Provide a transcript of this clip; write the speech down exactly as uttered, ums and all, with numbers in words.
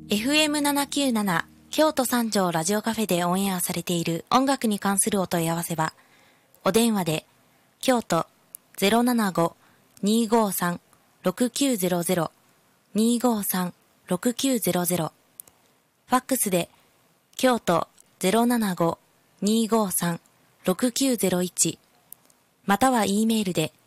エフエムななきゅうなな 京都三条ラジオカフェでオンエアされている音楽に関するお問い合わせは、お電話で京都 ゼロななご にーごーさん ろくきゅうゼロゼロ にーごーさん ろくきゅうゼロゼロ、ファックスで京都 ゼロななご にーごーさん ろくきゅうゼロいち、または E メールで